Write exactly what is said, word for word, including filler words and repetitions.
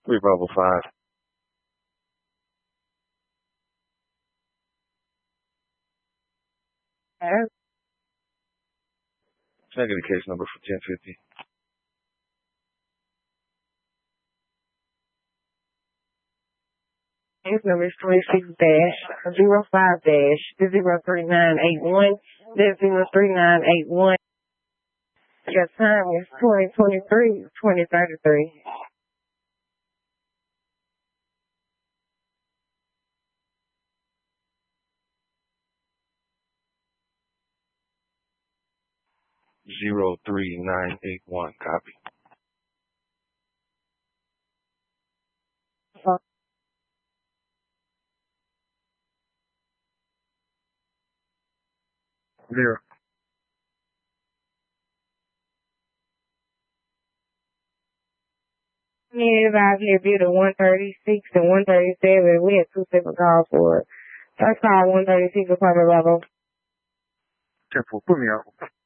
Three Bravo five. Hello? Can I get a case number for ten fifty? Case number is twenty-six dash zero five dash zero three nine eight one dash zero three nine eight one. Your time is twenty twenty-three twenty thirty-three. Zero three nine eight one. Copy. Uh, Zero. Yeah, about here, due to one thirty-six and one thirty-seven. We had two separate calls for it. First call, one thirty-six, apartment level. ten four. Put me out.